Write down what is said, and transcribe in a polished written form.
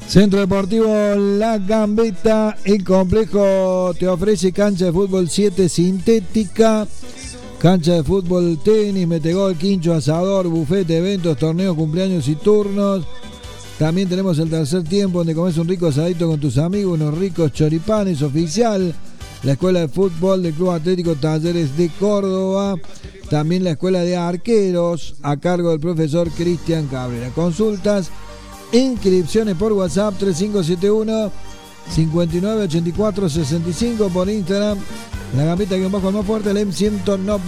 Centro Deportivo La Gambeta, el complejo te ofrece cancha de fútbol 7 sintética, cancha de fútbol, tenis, metegol, quincho, asador, buffet de eventos, torneos, cumpleaños y turnos. También tenemos el tercer tiempo donde comes un rico asadito con tus amigos, unos ricos choripanes, oficial. La escuela de fútbol del Club Atlético Talleres de Córdoba. También la escuela de arqueros a cargo del profesor Cristian Cabrera. Consultas, inscripciones por WhatsApp 3571 598465, por Instagram La Gambeta, que bajo más fuerte, el M190.